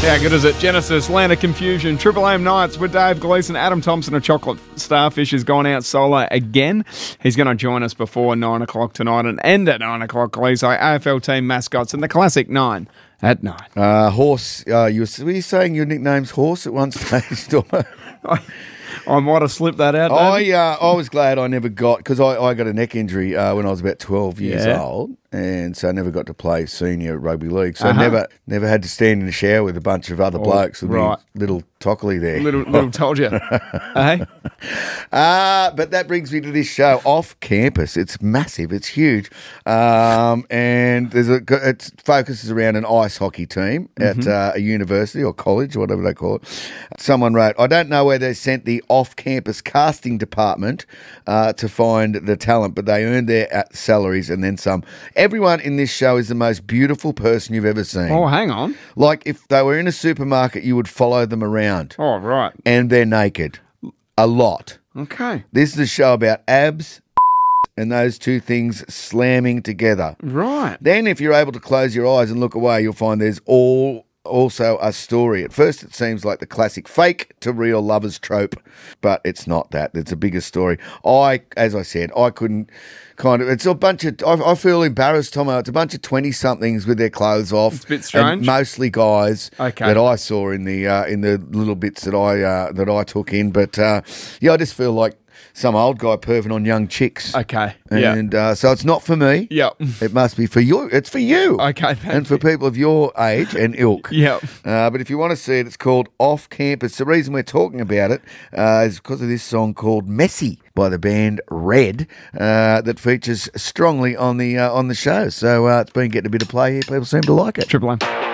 How good is it? Genesis, Land of Confusion, Triple M Nights with Dave Gleeson. Adam Thompson of Chocolate Starfish has gone out solo again. He's going to join us before 9 o'clock tonight and end at 9 o'clock, Gleeson. AFL team mascots and the classic 9 at 9. Horse, were you saying your nickname's Horse at one stage, Dormo? I might have slipped that out. I was glad I never got, because I got a neck injury when I was about 12 years old, and so I never got to play senior rugby league. So I never had to stand in the shower with a bunch of other blokes with me little Tockley there. Little told you. Hey? But that brings me to this show, Off Campus. It's massive. It's huge. And it focuses around an ice hockey team at a university or college or whatever they call it. Someone wrote, I don't know where they sent the off-campus casting department to find the talent, but they earned their salaries and then some. Everyone in this show is the most beautiful person you've ever seen. Oh, hang on. Like if they were in a supermarket, you would follow them around. Oh, right. And they're naked. A lot. Okay. This is a show about abs and those two things slamming together. Right. Then if you're able to close your eyes and look away, you'll find there's also a story. At first it seems like the classic fake to real lovers trope, but it's not that. It's a bigger story. As I said, I couldn't it's a bunch of, I feel embarrassed, Tomo. It's a bunch of 20-somethings with their clothes off. It's a bit strange. Mostly guys that I saw in the little bits that I took in. But I just feel like some old guy perving on young chicks. Okay. And so it's not for me. Yep. It must be for you. It's for you. Okay. And for people of your age and ilk. Yep. But if you want to see it, it's called Off Campus. The reason we're talking about it is because of this song called Messy by the band Red that features strongly on the show. So it's been getting a bit of play here. People seem to like it. Triple M.